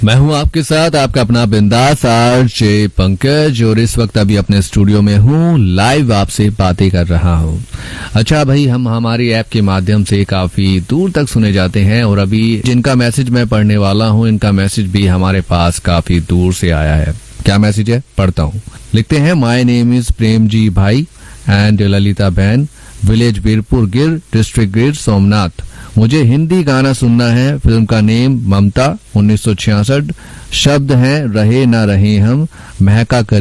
मैं हूं आपके साथ आपका अपना बिंदास आरजे पंकज और इस वक्त अभी अपने स्टूडियो में हूं, लाइव आपसे बातें कर रहा हूं। अच्छा भाई, हम हमारी ऐप के माध्यम से काफी दूर तक सुने जाते हैं और अभी जिनका मैसेज मैं पढ़ने वाला हूं, इनका मैसेज भी हमारे पास काफी दूर से आया है। क्या मैसेज है, पढ़ता हूं। लिखते हैं, my name is Prem ji भाई एंड ललिता बहन, विलेज वीरपुर गिर, डिस्ट्रिक्ट गिर, सोमनाथ। मुझे हिंदी गाना सुनना है। फिल्म का नेम ममता, 1966। शब्द हैं, रहे ना रहे हम, महका कर